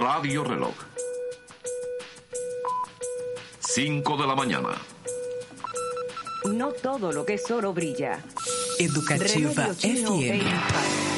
Radio Reloj. 5 de la mañana. No todo lo que es oro brilla. Educativa Remedio Chino FM.